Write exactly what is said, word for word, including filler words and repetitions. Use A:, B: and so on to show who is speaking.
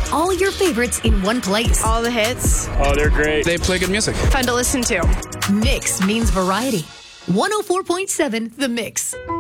A: All your favorites in one place.
B: All the hits.
C: Oh, they're great. They play good music.
B: Fun to listen to.
A: Mix means variety. one oh four point seven The Mix.